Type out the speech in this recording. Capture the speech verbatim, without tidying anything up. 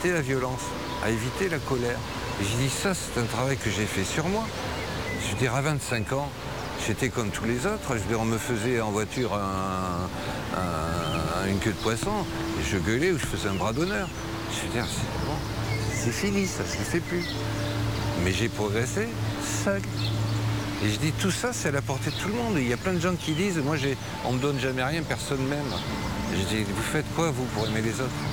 éviter la violence, à éviter la colère. Et je dis ça, c'est un travail que j'ai fait sur moi. Je veux dire, à vingt-cinq ans, j'étais comme tous les autres. Je veux dire, on me faisait en voiture un, un, une queue de poisson, et je gueulais ou je faisais un bras d'honneur. Je veux dire, c'est bon, c'est fini, ça ne se fait plus. Mais j'ai progressé seul. Et je dis, tout ça, c'est à la portée de tout le monde. Et il y a plein de gens qui disent, moi, j'ai, on me donne jamais rien, personne m'aime. Et je dis, vous faites quoi, vous, pour aimer les autres ?